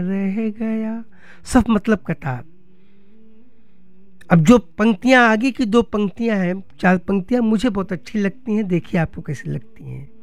रह गया, सब मतलब कतार। अब जो पंक्तियां आगे की दो पंक्तियां हैं, चार पंक्तियां मुझे बहुत अच्छी लगती हैं, देखिए आपको कैसी लगती हैं।